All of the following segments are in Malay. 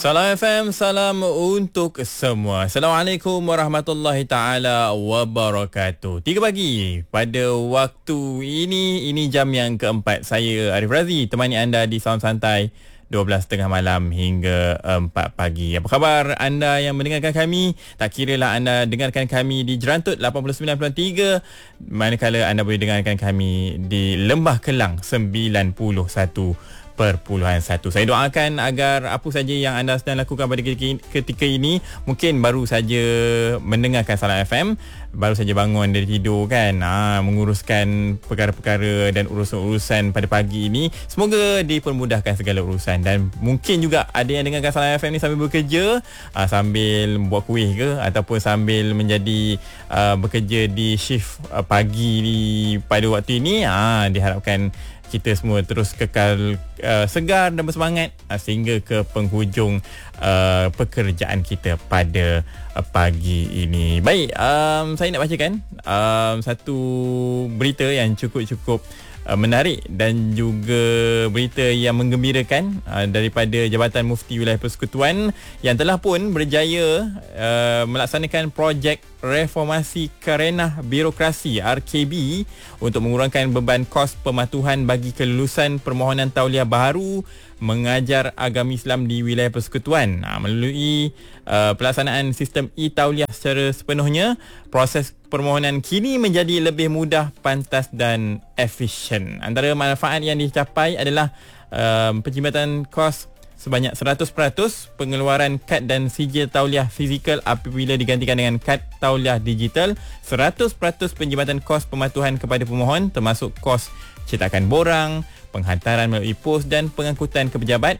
Salam FM, salam untuk semua. Assalamualaikum warahmatullahi taala wabarakatuh. 3 pagi pada waktu ini jam yang keempat. Saya Arif Razi temani anda di Salam Santai 12.30 malam hingga 4 pagi. Apa khabar anda yang mendengarkan kami? Tak kiralah anda dengarkan kami di Jerantut 89.3, manakala anda boleh dengarkan kami di Lembah Kelang 91.1. Saya doakan agar apa saja yang anda sedang lakukan pada ketika ini, mungkin baru saja mendengarkan Salam FM, baru saja bangun dari tidur kan, menguruskan perkara-perkara dan urusan-urusan pada pagi ini, semoga dipermudahkan segala urusan. Dan mungkin juga ada yang dengarkan Salam FM ni sambil bekerja, sambil buat kuih ke, ataupun sambil menjadi bekerja di shift pagi pada waktu ini. Diharapkan kita semua terus kekal segar dan bersemangat sehingga ke penghujung pekerjaan kita pada pagi ini. Baik, saya nak bacakan satu berita yang cukup menarik dan juga berita yang menggembirakan daripada Jabatan Mufti Wilayah Persekutuan yang telah pun berjaya melaksanakan projek reformasi kerenah birokrasi RKB untuk mengurangkan beban kos pematuhan bagi kelulusan permohonan tauliah baharu mengajar agama Islam di wilayah persekutuan. Melalui pelaksanaan sistem e-tauliah secara sepenuhnya, proses permohonan kini menjadi lebih mudah, pantas dan efisien. Antara manfaat yang dicapai adalah penjimatan kos sebanyak 100% pengeluaran kad dan sijil tauliah fizikal apabila digantikan dengan kad tauliah digital, 100% penjimatan kos pematuhan kepada pemohon termasuk kos cetakan borang, penghantaran melalui pos dan pengangkutan ke pejabat.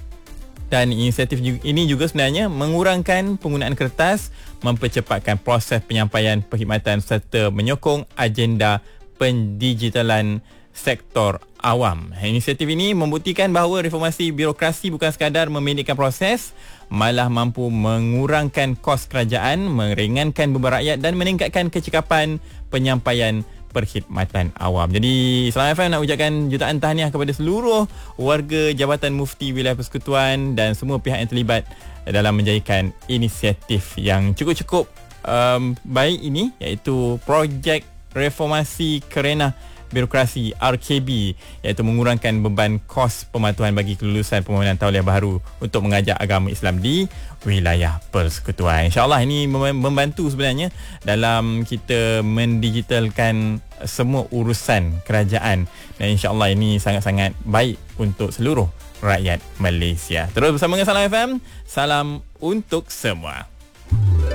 Dan inisiatif ini juga sebenarnya mengurangkan penggunaan kertas, mempercepatkan proses penyampaian perkhidmatan serta menyokong agenda pendigitalan sektor awam. Inisiatif ini membuktikan bahawa reformasi birokrasi bukan sekadar memendekkan proses, malah mampu mengurangkan kos kerajaan, meringankan beban rakyat dan meningkatkan kecekapan penyampaian perkhidmatan awam. Jadi Salam FM nak ucapkan jutaan tahniah kepada seluruh warga Jabatan Mufti Wilayah Persekutuan dan semua pihak yang terlibat dalam menjayakan inisiatif yang cukup baik ini, iaitu projek reformasi kerenah birokrasi RKB, iaitu mengurangkan beban kos pematuhan bagi kelulusan permohonan tauliah baharu untuk mengajar agama Islam di wilayah persekutuan. InsyaAllah ini membantu sebenarnya dalam kita mendigitalkan semua urusan kerajaan, dan insyaAllah ini sangat-sangat baik untuk seluruh rakyat Malaysia. Terus bersama dengan Salam FM, salam untuk semua.